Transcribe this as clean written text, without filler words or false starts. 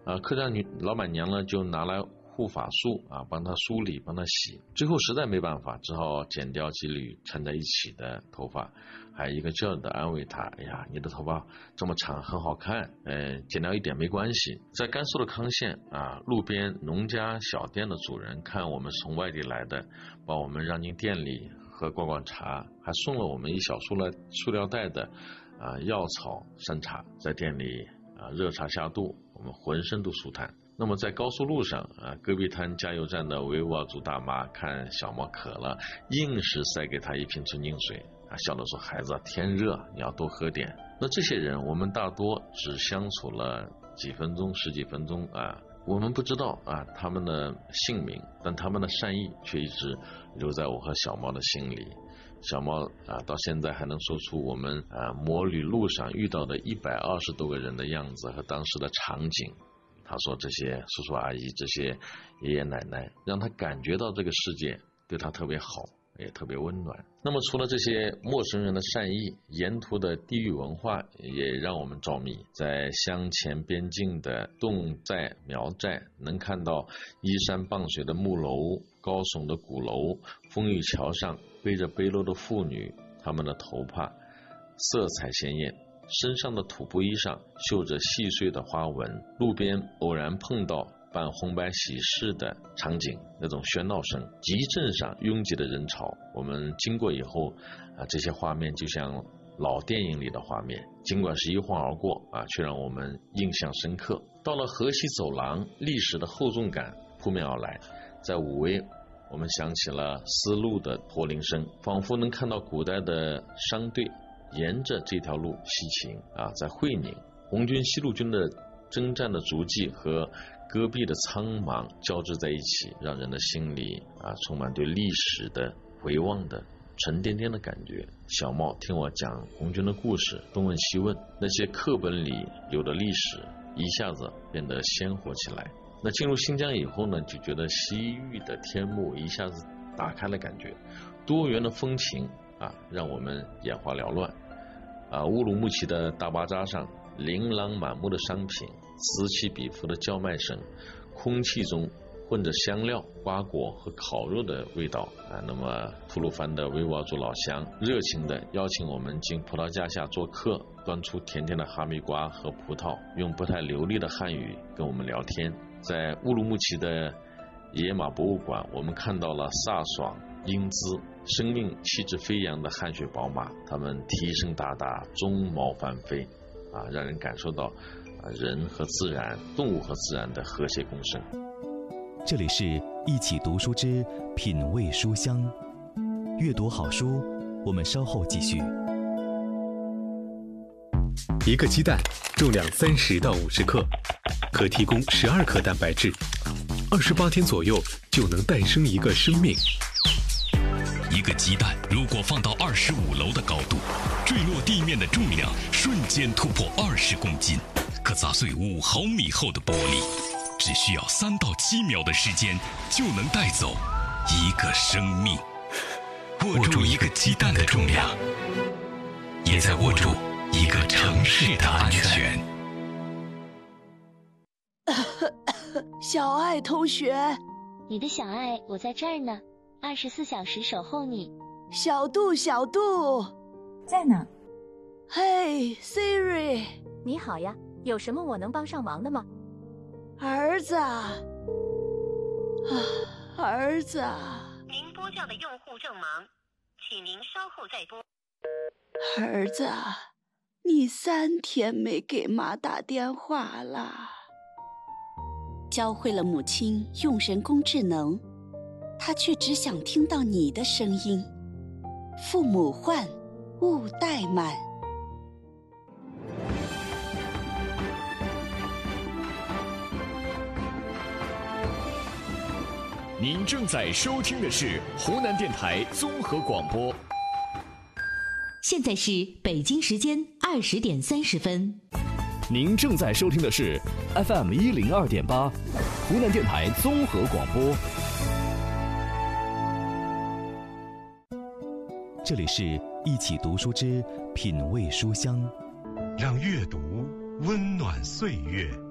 客栈老板娘呢就拿来护发素帮他梳理，帮他洗。最后实在没办法，只好剪掉几缕缠在一起的头发，还一个劲儿的安慰他：哎呀，你的头发这么长很好看，剪掉一点没关系。在甘肃的康县路边农家小店的主人看我们是从外地来的，把我们让进店里喝逛茶，还送了我们一小塑料袋的药草山茶。在店里热茶下肚，我们浑身都舒坦。那么在高速路上戈壁滩加油站的维吾尔族大妈看小猫渴了，硬是塞给他一瓶纯净水，笑着说：孩子，天热，你要多喝点。那这些人我们大多只相处了几分钟十几分钟我们不知道他们的姓名，但他们的善意却一直留在我和小猫的心里。小猫到现在还能说出我们摩旅路上遇到的120多个人的样子和当时的场景。他说这些叔叔阿姨，这些爷爷奶奶让他感觉到这个世界对他特别好，也特别温暖。那么除了这些陌生人的善意，沿途的地域文化也让我们着迷。在湘黔边境的侗寨苗寨，能看到依山傍水的木楼，高耸的鼓楼，风雨桥上背着背篓的妇女，她们的头发色彩鲜艳，身上的土布衣上绣着细碎的花纹。路边偶然碰到办红白喜事的场景，那种喧闹声，集镇上拥挤的人潮，我们经过以后这些画面就像老电影里的画面，尽管是一晃而过却让我们印象深刻。到了河西走廊，历史的厚重感扑面而来。在武威，我们想起了丝路的驼铃声，仿佛能看到古代的商队沿着这条路西行在会宁，红军西路军的征战的足迹和戈壁的苍茫交织在一起，让人的心里充满对历史的回望的沉甸甸的感觉。小猫听我讲红军的故事，东问西问，那些课本里有的历史一下子变得鲜活起来。那进入新疆以后呢，就觉得西域的天幕一下子打开了感觉，多元的风情让我们眼花缭乱乌鲁木齐的大巴扎上琳琅满目的商品，此起彼伏的叫卖声，空气中混着香料、瓜果和烤肉的味道那么吐鲁番的维吾尔族老乡热情地邀请我们进葡萄架下做客，端出甜甜的哈密瓜和葡萄，用不太流利的汉语跟我们聊天。在乌鲁木齐的野马博物馆，我们看到了飒爽英姿、生命气质飞扬的汗血宝马，它们蹄声达达，鬃毛翻飞让人感受到人和自然、动物和自然的和谐共生。 这里是一起读书之品味书香，阅读好书，我们稍后继续。 一个鸡蛋重量30到50克，可提供12克蛋白质，28天左右就能诞生一个生命。 一个鸡蛋如果放到25楼的高度，坠落地面的重量瞬间突破20公斤，可砸碎5毫米厚的玻璃，只需要3到7秒的时间就能带走一个生命。握住一个鸡蛋的重量，也在握住一个城市的安全。 小爱同学， 你的小爱，我在这儿呢，24小时守候你。 小杜，小杜， 在呢。 嘿 ，Siri， 你好呀，有什么我能帮上忙的吗？ 儿子儿子。 您拨叫的用户正忙，请您稍后再拨。 儿子，你3天没给妈打电话了。 教会了母亲用人工智能，她却只想听到你的声音。父母唤，勿怠慢。 您正在收听的是湖南电台综合广播。 现在是北京时间20点30分。 您正在收听的是 FM 102.8，湖南电台综合广播。 这里是一起读书之品味书香， 让阅读温暖岁月。